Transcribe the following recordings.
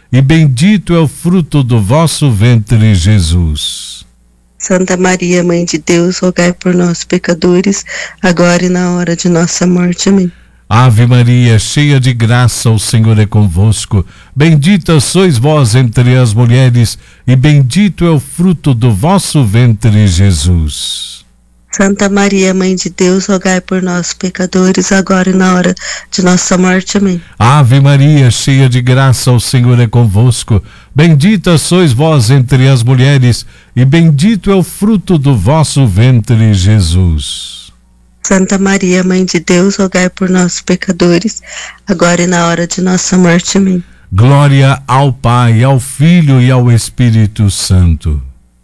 e bendito é o fruto do vosso ventre, Jesus. Santa Maria, Mãe de Deus, rogai por nós, pecadores, agora e na hora de nossa morte. Amém. Ave Maria, cheia de graça, o Senhor é convosco. Bendita sois vós entre as mulheres, e bendito é o fruto do vosso ventre, Jesus. Santa Maria, Mãe de Deus, rogai por nós, pecadores, agora e na hora de nossa morte. Amém. Ave Maria, cheia de graça, o Senhor é convosco. Bendita sois vós entre as mulheres, e bendito é o fruto do vosso ventre, Jesus. Santa Maria, Mãe de Deus, rogai por nós, pecadores, agora e na hora de nossa morte. Amém. Glória ao Pai, ao Filho e ao Espírito Santo.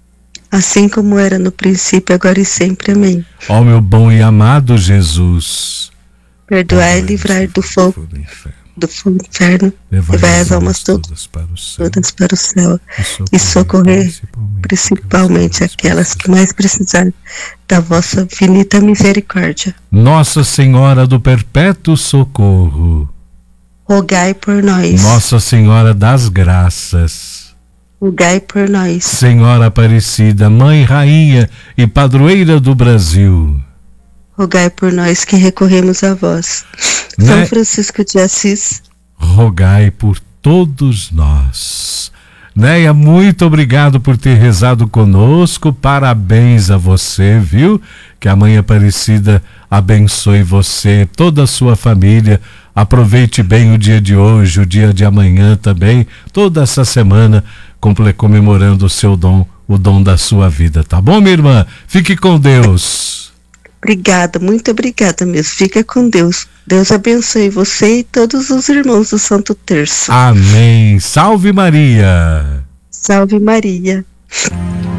Assim como era no princípio, agora e sempre. Amém. Ó meu bom e amado Jesus, perdoai e livrai do fogo do inferno, levai as almas todas para o céu e socorrer principalmente aquelas que mais precisarem da vossa infinita misericórdia. Nossa Senhora do Perpétuo Socorro, rogai por nós. Nossa Senhora das Graças, rogai por nós. Senhora Aparecida, Mãe, Rainha e Padroeira do Brasil, rogai por nós que recorremos a vós. São Francisco de Assis, rogai por todos nós. Néia, muito obrigado por ter rezado conosco, parabéns a você, viu? Que a Mãe Aparecida abençoe você, toda a sua família. Aproveite bem o dia de hoje, o dia de amanhã também, toda essa semana, comemorando o seu dom, o dom da sua vida, tá bom, minha irmã? Fique com Deus. Obrigada, muito obrigada mesmo. Fica com Deus. Deus abençoe você e todos os irmãos do Santo Terço. Amém. Salve Maria. Salve Maria.